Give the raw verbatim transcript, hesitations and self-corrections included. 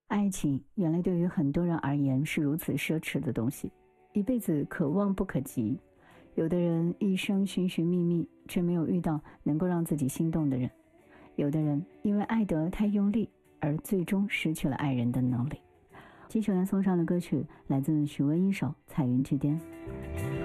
爱情原来对于很多人而言是如此奢侈的东西，一辈子可望不可及。有的人一生寻寻觅觅，却没有遇到能够让自己心动的人；有的人因为爱得太用力，而最终失去了爱人的能力。继续来送上的歌曲来自许巍一首《彩云之巅》。